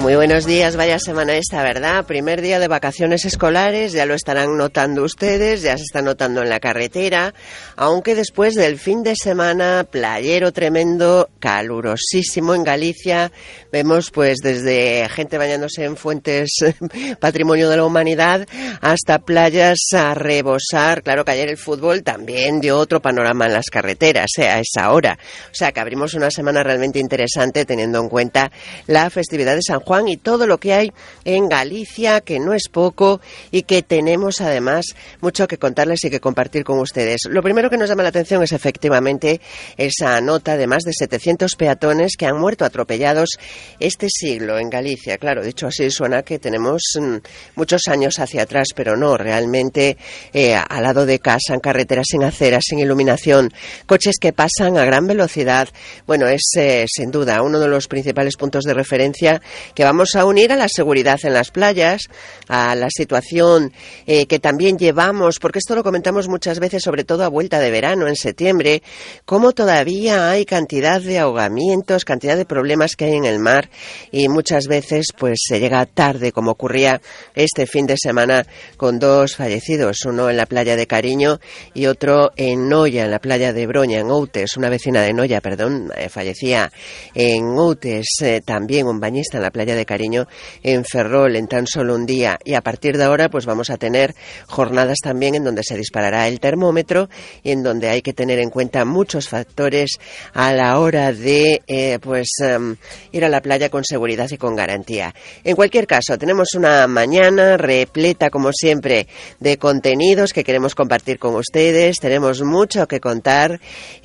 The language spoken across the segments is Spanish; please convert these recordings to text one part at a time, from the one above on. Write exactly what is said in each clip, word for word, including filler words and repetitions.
Muy buenos días, vaya semana esta, ¿verdad? Primer día de vacaciones escolares, ya lo estarán notando ustedes, ya se está notando en la carretera, aunque después del fin de semana playero tremendo, calurosísimo en Galicia, vemos pues desde gente bañándose en fuentes patrimonio de la humanidad hasta playas a rebosar. Claro que ayer el fútbol también dio otro panorama en las carreteras, ¿eh? A esa hora. O sea que abrimos una semana realmente interesante teniendo en cuenta la festividad de San Juan y todo lo que hay en Galicia, que no es poco y que tenemos además mucho que contarles y que compartir con ustedes. Lo primero que nos llama la atención es efectivamente esa nota de más de setecientos peatones que han muerto atropellados este siglo en Galicia. Claro, dicho así suena que tenemos mmm, muchos años hacia atrás, pero no, realmente eh, al lado de casa, en carreteras sin aceras, sin iluminación, coches que pasan a gran velocidad. Bueno, es eh, sin duda uno de los principales puntos de referencia que vamos a unir a la seguridad en las playas, a la situación eh, que también llevamos, porque esto lo comentamos muchas veces, sobre todo a vuelta de verano, en septiembre, cómo todavía hay cantidad de ahogamientos, cantidad de problemas que hay en el mar y muchas veces pues se llega tarde, como ocurría este fin de semana con dos fallecidos, uno en la playa de Cariño y otro en Noia, en la playa de Broña, en Outes, una vecina de Noia, perdón, eh, fallecía en Outes, eh, también un bañista en la playa de Cariño, en Ferrol, en tan solo un día. Y a partir de ahora pues vamos a tener jornadas también en donde se disparará el termómetro y en donde hay que tener en cuenta muchos factores a la hora de eh, pues um, ir a la playa con seguridad y con garantía. En cualquier caso, tenemos una mañana repleta, como siempre, de contenidos que queremos compartir con ustedes. Tenemos mucho que contar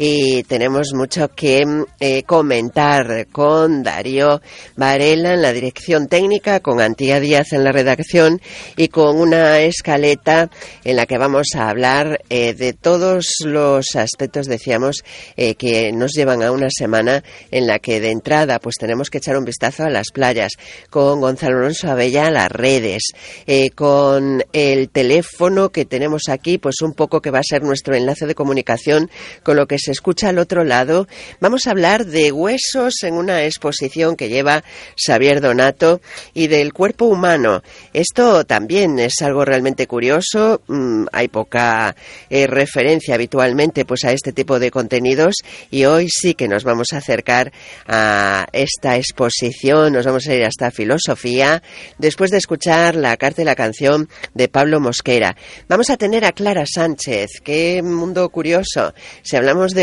y tenemos mucho que eh, comentar con Darío Varela en la dirección técnica, con Antía Díaz en la redacción y con una escaleta en la que vamos a hablar eh, de todos los aspectos, decíamos, eh, que nos llevan a una semana en la que de entrada pues tenemos que echar un vistazo a las playas, con Gonzalo Alonso Abella a las redes, eh, con el teléfono que tenemos aquí, pues un poco que va a ser nuestro enlace de comunicación con lo que se escucha al otro lado. Vamos a hablar de huesos en una exposición que lleva Xavier Donato y del cuerpo humano. Esto también es algo realmente curioso. Mm, hay poca eh, referencia habitualmente pues a este tipo de contenidos y hoy sí que nos vamos a acercar a esta exposición, nos vamos a ir hasta Filosofía después de escuchar la carta y la canción de Pablo Mosquera. Vamos a tener a Clara Sánchez. Qué mundo curioso. Si hablamos de